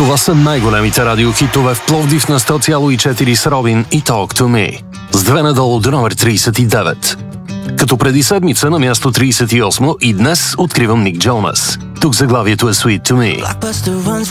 Това са най-големите радиохитове в Пловдив на 100,4 с Робин и Talk to Me. С две надолу до номер 39. Като преди седмица на място 38 и днес откривам Ник Джонас. Тук заглавието е Sweet to Me.